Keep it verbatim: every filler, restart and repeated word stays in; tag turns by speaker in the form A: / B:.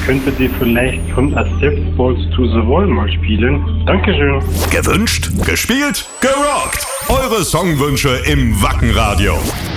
A: könntet ihr vielleicht von Accept Balls to the Wall mal spielen? Dankeschön.
B: Gewünscht, gespielt, gerockt. Eure Songwünsche im Wacken Radio.